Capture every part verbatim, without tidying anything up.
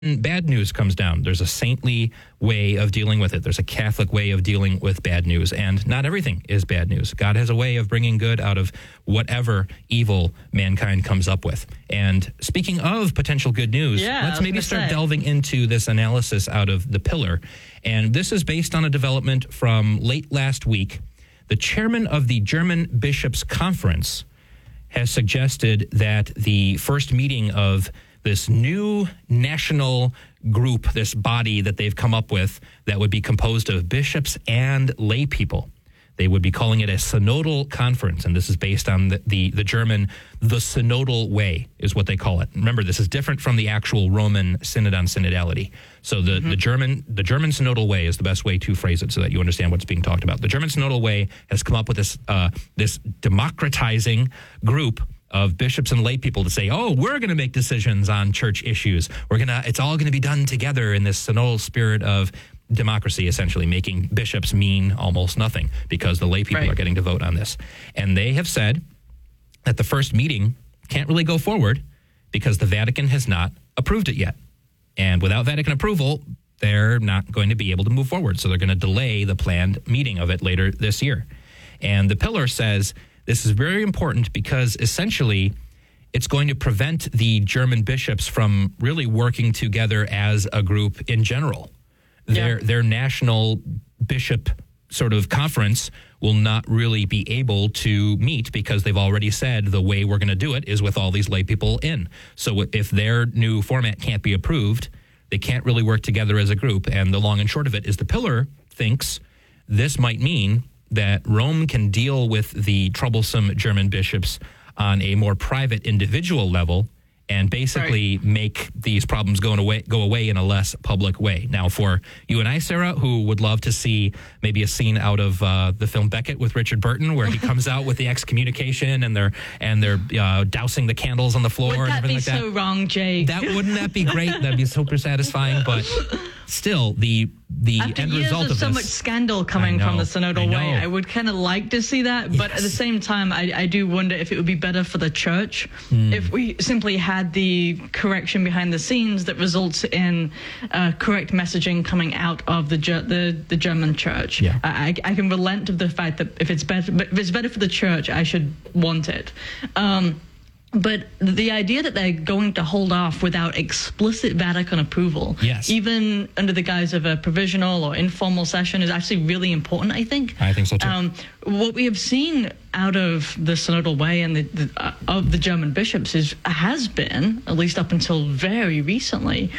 bad news comes down, there's a saintly way of dealing with it. There's a Catholic way of dealing with bad news, and not everything is bad news. God has a way of bringing good out of whatever evil mankind comes up with. And speaking of potential good news, yeah, let's maybe start say. delving into this analysis out of The Pillar. And this is based on a development from late last week. The chairman of the German Bishops' Conference has suggested that the first meeting of this new national group, this body that they've come up with that would be composed of bishops and lay people. They would be calling it a synodal conference, and this is based on the, the, the German, the synodal way is what they call it. Remember, this is different from the actual Roman synod on synodality. So the, mm-hmm. the German the German synodal way is the best way to phrase it so that you understand what's being talked about. The German synodal way has come up with this uh, this democratizing group of bishops and lay people to say, oh, we're going to make decisions on church issues. We're going to, it's all going to be done together in this synodal spirit of democracy, essentially making bishops mean almost nothing because the lay people right. are getting to vote on this. And they have said that the first meeting can't really go forward because the Vatican has not approved it yet. And without Vatican approval, they're not going to be able to move forward. So they're going to delay the planned meeting of it later this year. And the Pillar says this is very important because essentially it's going to prevent the German bishops from really working together as a group in general. Yeah. Their their national bishop sort of conference will not really be able to meet because they've already said the way we're going to do it is with all these lay people in. So if their new format can't be approved, they can't really work together as a group. And the long and short of it is the Pillar thinks this might mean that Rome can deal with the troublesome German bishops on a more private individual level and basically right. make these problems go away, go away in a less public way. Now, for you and I, Sarah, who would love to see maybe a scene out of uh, the film Beckett with Richard Burton, where he comes out with the excommunication and they're and they're uh, dousing the candles on the floor Would and everything like that. That be so wrong, Jay? That wouldn't that be great? That'd be super satisfying. But still, the the After end years result of of so this, much scandal coming know, from the synodal I way, I would kind of like to see that. Yes. But at the same time, I, I do wonder if it would be better for the church mm. if we simply had the correction behind the scenes that results in uh, correct messaging coming out of the the, the German church. Yeah. I, I can relent to the fact that if it's better, if it's better for the church, I should want it. Um, But the idea that they're going to hold off without explicit Vatican approval, yes. even under the guise of a provisional or informal session, is actually really important, I think. I think so, too. Um, what we have seen out of the synodal way and the, the, uh, of the German bishops is has been, at least up until very recently,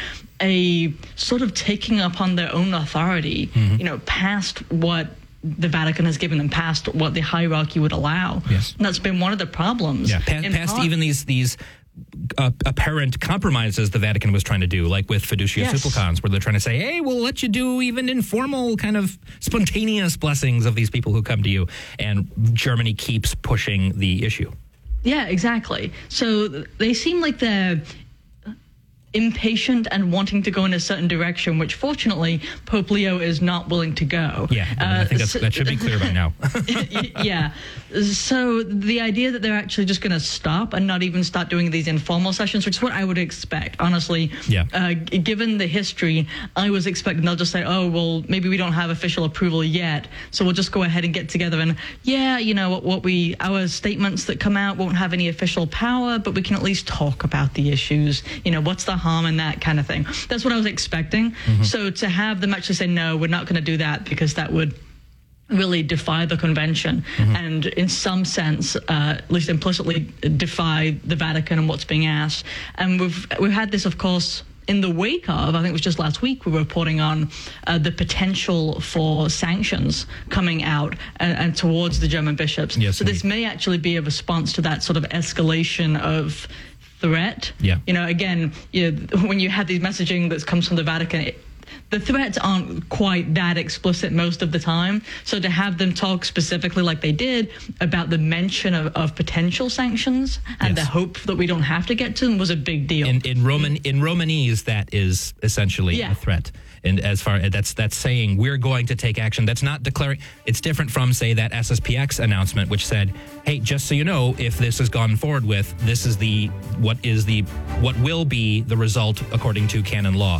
a sort of taking upon their own authority, mm-hmm. you know, past what the Vatican has given them, past what the hierarchy would allow. Yes. And that's been one of the problems. Yeah, pa- past part. even these these uh, apparent compromises the Vatican was trying to do, like with Fiducia Yes. Supplicans, where they're trying to say, hey, we'll let you do even informal kind of spontaneous blessings of these people who come to you. And Germany keeps pushing the issue. Yeah, exactly. So they seem like they're impatient and wanting to go in a certain direction, which fortunately Pope Leo is not willing to go. Yeah, uh, I think that's, that should be clear by now. Yeah. So the idea that they're actually just going to stop and not even start doing these informal sessions, which is what I would expect, honestly. Yeah. Uh, g- given the history, I was expecting they'll just say, oh, well, maybe we don't have official approval yet, so we'll just go ahead and get together and, yeah, you know, what, what we, our statements that come out won't have any official power, but we can at least talk about the issues. You know, what's the harm in that kind of thing? That's what I was expecting. Mm-hmm. So to have them actually say, no, we're not going to do that because that would really defy the convention mm-hmm. and in some sense, uh, at least implicitly defy the Vatican and what's being asked. And we've we've had this, of course, in the wake of, I think it was just last week, we were reporting on uh, the potential for sanctions coming out and, and towards the German bishops. Yes, so this may actually be a response to that sort of escalation of threat. Yeah. You know, again, you know, when you have these messaging that comes from the Vatican, it, the threats aren't quite that explicit most of the time. So to have them talk specifically like they did about the mention of, of potential sanctions and Yes. the hope that we don't have to get to them was a big deal. In, in Roman in Romanese, that is essentially Yeah. a threat. And as far that's that's saying we're going to take action. That's not declaring. It's different from, say, that S S P X announcement, which said, "Hey, just so you know, if this is gone forward with, this is the what is the what will be the result according to canon law."